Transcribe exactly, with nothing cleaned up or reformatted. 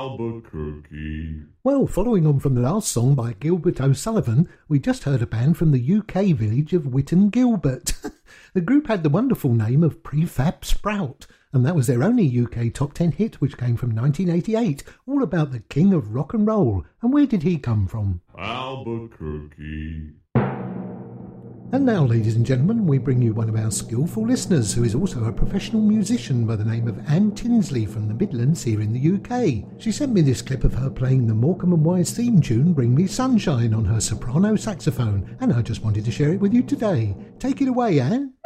Albuquerque. Well, following on from the last song by Gilbert O'Sullivan, we just heard a band from the U K village of Witton Gilbert. The group had the wonderful name of Prefab Sprout, and that was their only U K top ten hit, which came from nineteen eighty-eight, all about the king of rock and roll. And where did he come from? Albuquerque. And now, ladies and gentlemen, we bring you one of our skillful listeners who is also a professional musician by the name of Anne Tinsley from the Midlands here in the U K. She sent me this clip of her playing the Morecambe and Wise theme tune Bring Me Sunshine on her soprano saxophone, and I just wanted to share it with you today. Take it away, Anne.